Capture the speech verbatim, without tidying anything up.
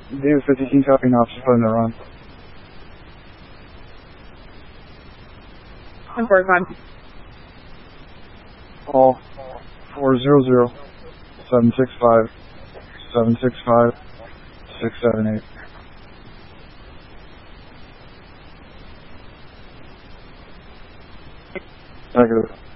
David fifty-two, copying officer, putting the run. ten forty-five. Call four zero zero, seven six five, seven six five, six seven eight. Negative.